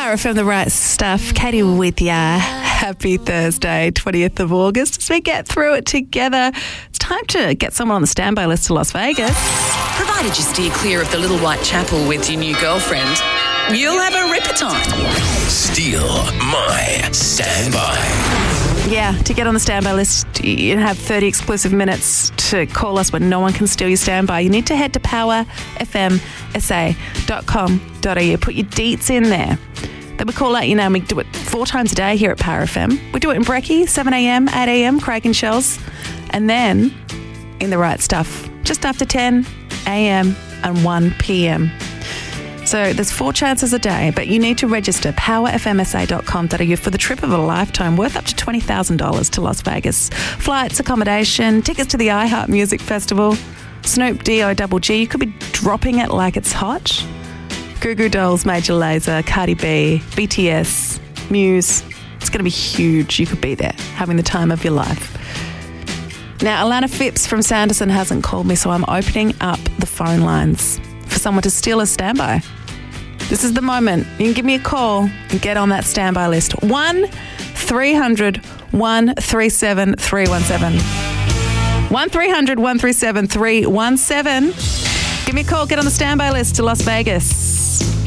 Power FM, the right stuff. Katie with ya. Happy Thursday, 20th of August. As we get through it together, it's time to get someone on the standby list to Las Vegas. Provided you steer clear of the Little White Chapel with your new girlfriend, you'll have a ripper time. Steal my standby. Yeah, to get on the standby list, you have 30 exclusive minutes to call us when no one can steal your standby. You need to head to powerfmsa.com.au. Put your deets in there. Then we call out your name. We do it 4 times a day here at Power FM. We do it in Brekkie, 7 a.m, 8 a.m, Craig and Shells. And then in the right stuff, just after 10 a.m. and 1 p.m. So there's 4 chances a day, but you need to register powerfmsa.com.au for the trip of a lifetime worth up to $20,000 to Las Vegas. Flights, accommodation, tickets to the iHeart Music Festival, Snoop D-O-double-G. You could be dropping it like it's hot. Goo Goo Dolls, Major Lazer, Cardi B, BTS, Muse. It's going to be huge. You could be there having the time of your life. Now, Alana Phipps from Sanderson hasn't called me, so I'm opening up the phone lines for someone to steal a standby. This is the moment. You can give me a call and get on that standby list. 1-300-137-317. 1-300-137-317. Give me a call. Get on the standby list to Las Vegas.